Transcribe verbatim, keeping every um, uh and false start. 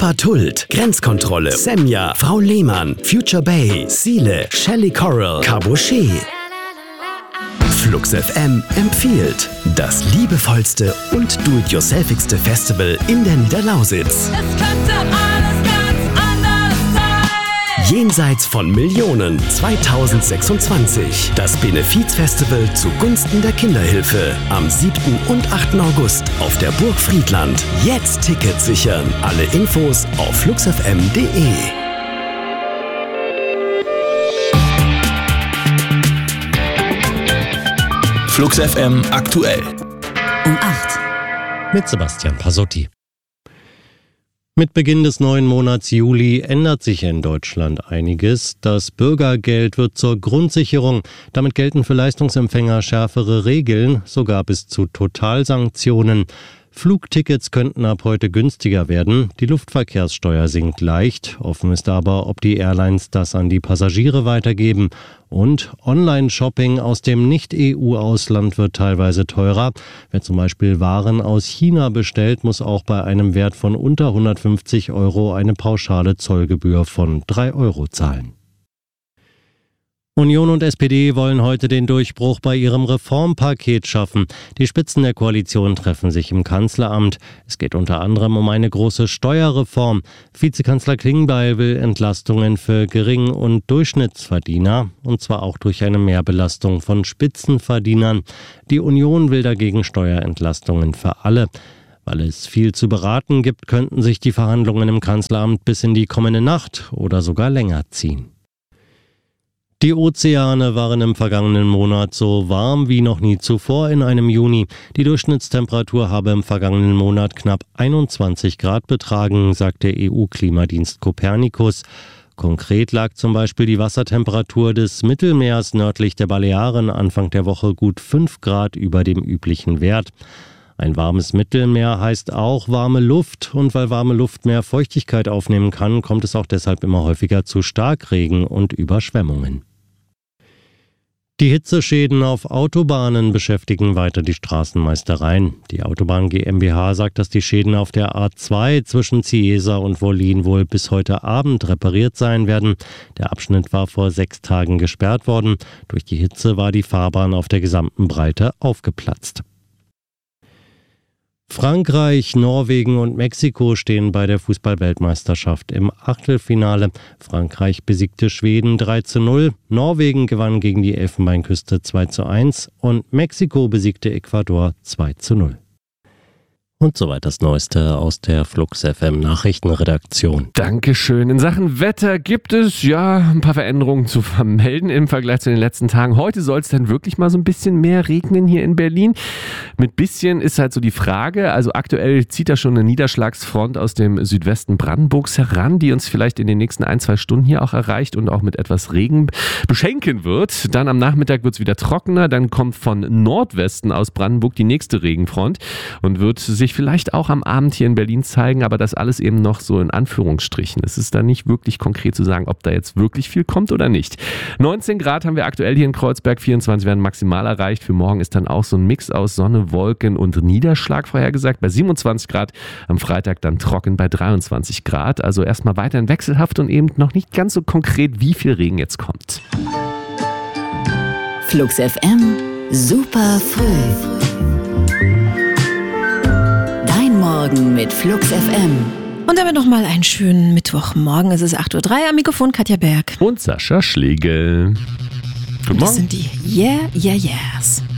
Papa-Tult, Grenzkontrolle, Semja, Frau Lehmann, Future Bay, Siele, Shelly Coral, Caboché. Flux F M empfiehlt das liebevollste und do-it-yourselfigste Festival in der Niederlausitz. Es könnte alles ganz anders sein. Jenseits von Millionen zweitausendsechsundzwanzig. Das Benefizfestival zugunsten der Kinderhilfe. Am siebten und achten August auf der Burg Friedland. Jetzt Tickets sichern. Alle Infos auf flux f m punkt d e. Flux F M aktuell. Um acht. Mit Sebastian Pasotti. Mit Beginn des neuen Monats Juli ändert sich in Deutschland einiges. Das Bürgergeld wird zur Grundsicherung. Damit gelten für Leistungsempfänger schärfere Regeln, sogar bis zu Totalsanktionen. Flugtickets könnten ab heute günstiger werden. Die Luftverkehrssteuer sinkt leicht. Offen ist aber, ob die Airlines das an die Passagiere weitergeben. Und Online-Shopping aus dem Nicht-E U-Ausland wird teilweise teurer. Wer zum Beispiel Waren aus China bestellt, muss auch bei einem Wert von unter hundertfünfzig Euro eine pauschale Zollgebühr von drei Euro zahlen. Union und S P D wollen heute den Durchbruch bei ihrem Reformpaket schaffen. Die Spitzen der Koalition treffen sich im Kanzleramt. Es geht unter anderem um eine große Steuerreform. Vizekanzler Klingbeil will Entlastungen für Gering- und Durchschnittsverdiener, und zwar auch durch eine Mehrbelastung von Spitzenverdienern. Die Union will dagegen Steuerentlastungen für alle. Weil es viel zu beraten gibt, könnten sich die Verhandlungen im Kanzleramt bis in die kommende Nacht oder sogar länger ziehen. Die Ozeane waren im vergangenen Monat so warm wie noch nie zuvor in einem Juni. Die Durchschnittstemperatur habe im vergangenen Monat knapp einundzwanzig Grad betragen, sagt der E U-Klimadienst Copernicus. Konkret lag zum Beispiel die Wassertemperatur des Mittelmeers nördlich der Balearen Anfang der Woche gut fünf Grad über dem üblichen Wert. Ein warmes Mittelmeer heißt auch warme Luft, und weil warme Luft mehr Feuchtigkeit aufnehmen kann, kommt es auch deshalb immer häufiger zu Starkregen und Überschwemmungen. Die Hitzeschäden auf Autobahnen beschäftigen weiter die Straßenmeistereien. Die Autobahn GmbH sagt, dass die Schäden auf der A zwei zwischen Cieza und Wollin wohl bis heute Abend repariert sein werden. Der Abschnitt war vor sechs Tagen gesperrt worden. Durch die Hitze war die Fahrbahn auf der gesamten Breite aufgeplatzt. Frankreich, Norwegen und Mexiko stehen bei der Fußball-Weltmeisterschaft im Achtelfinale. Frankreich besiegte Schweden drei zu null, Norwegen gewann gegen die Elfenbeinküste zwei zu eins und Mexiko besiegte Ecuador zwei zu null. Und soweit das Neueste aus der Flux F M Nachrichtenredaktion. Dankeschön. In Sachen Wetter gibt es ja ein paar Veränderungen zu vermelden im Vergleich zu den letzten Tagen. Heute soll es dann wirklich mal so ein bisschen mehr regnen hier in Berlin. Mit bisschen ist halt so die Frage. Also aktuell zieht da schon eine Niederschlagsfront aus dem Südwesten Brandenburgs heran, die uns vielleicht in den nächsten ein, zwei Stunden hier auch erreicht und auch mit etwas Regen beschenken wird. Dann am Nachmittag wird es wieder trockener. Dann kommt von Nordwesten aus Brandenburg die nächste Regenfront und wird sich vielleicht auch am Abend hier in Berlin zeigen, aber das alles eben noch so in Anführungsstrichen. Es ist da nicht wirklich konkret zu sagen, ob da jetzt wirklich viel kommt oder nicht. neunzehn Grad haben wir aktuell hier in Kreuzberg, vierundzwanzig werden maximal erreicht. Für morgen ist dann auch so ein Mix aus Sonne, Wolken und Niederschlag vorhergesagt. Bei siebenundzwanzig Grad, am Freitag dann trocken bei dreiundzwanzig Grad. Also erstmal weiterhin wechselhaft und eben noch nicht ganz so konkret, wie viel Regen jetzt kommt. Flux F M, super früh. Morgen mit Flux F M. Und damit nochmal einen schönen Mittwochmorgen. Es ist acht Uhr drei, am Mikrofon Katja Berg. Und Sascha Schlegel. Guten Morgen. Das sind die Yeah, Yeah, Yeahs.